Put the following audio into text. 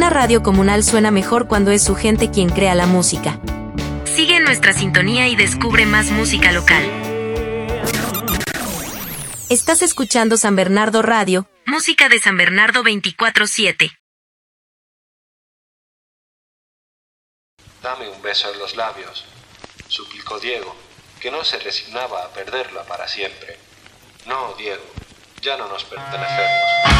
Una radio comunal suena mejor cuando es su gente quien crea la música. Sigue en nuestra sintonía y descubre más música local. Estás escuchando San Bernardo Radio, música de San Bernardo 24/7. Dame un beso en los labios, suplicó Diego, que no se resignaba a perderla para siempre. No, Diego, ya no nos pertenecemos.